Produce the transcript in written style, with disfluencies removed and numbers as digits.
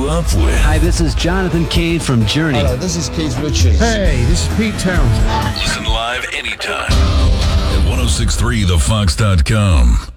up with. Hi, this is Jonathan Cain from Journey. Hello, this is Keith Richards. Hey, this is Pete Townsend. Listen live anytime at 1063thefox.com.